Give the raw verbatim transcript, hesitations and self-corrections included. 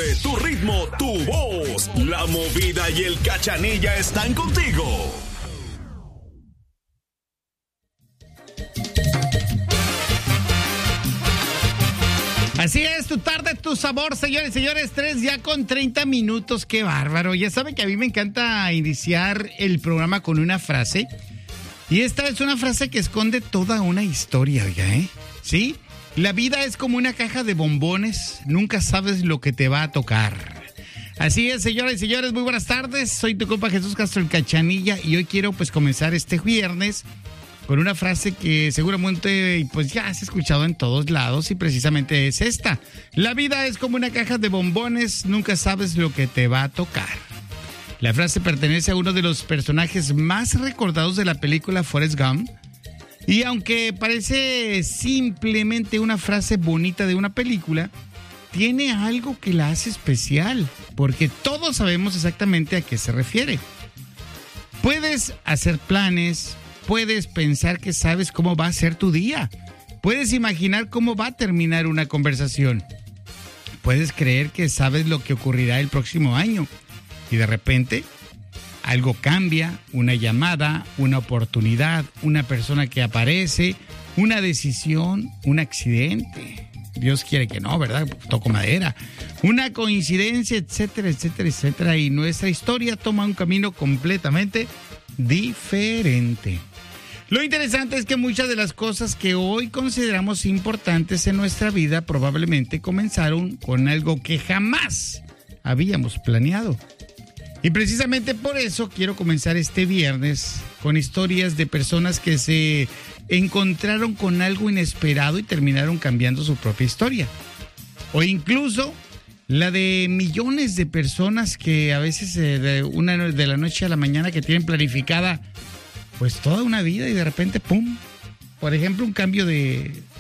mueve tu ritmo, tu voz. La movida y el cachanilla están contigo. Así es, tu tarde, tu sabor, señores y señores, tres ya con treinta minutos, qué bárbaro. Ya saben que a mí me encanta iniciar el programa con una frase. Y esta es una frase que esconde toda una historia, oiga, ¿eh? ¿Sí? La vida es como una caja de bombones, nunca sabes lo que te va a tocar. Así es, señoras y señores, muy buenas tardes. Soy tu compa Jesús Castro el Cachanilla y hoy quiero pues comenzar este viernes con una frase que seguramente pues ya has escuchado en todos lados y precisamente es esta. La vida es como una caja de bombones, nunca sabes lo que te va a tocar. La frase pertenece a uno de los personajes más recordados de la película Forrest Gump. Y aunque parece simplemente una frase bonita de una película, tiene algo que la hace especial, porque todos sabemos exactamente a qué se refiere. Puedes hacer planes, puedes pensar que sabes cómo va a ser tu día, puedes imaginar cómo va a terminar una conversación, puedes creer que sabes lo que ocurrirá el próximo año, y de repente algo cambia, una llamada, una oportunidad, una persona que aparece, una decisión, un accidente. Dios quiere que no, ¿verdad? Toco madera. Una coincidencia, etcétera, etcétera, etcétera. Y nuestra historia toma un camino completamente diferente. Lo interesante es que muchas de las cosas que hoy consideramos importantes en nuestra vida probablemente comenzaron con algo que jamás habíamos planeado. Y precisamente por eso quiero comenzar este viernes con historias de personas que se encontraron con algo inesperado y terminaron cambiando su propia historia. O incluso la de millones de personas que a veces eh, de, una, de la noche a la mañana que tienen planificada pues toda una vida y de repente ¡pum! Por ejemplo, un cambio de,